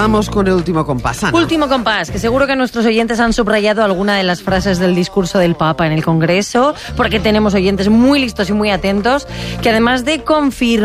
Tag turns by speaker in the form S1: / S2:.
S1: vamos con el último compás, Ana.
S2: Último compás, que seguro que nuestros oyentes han subrayado alguna de las frases del discurso del Papa en el Congreso, porque tenemos oyentes muy listos y muy atentos, que además de confirmar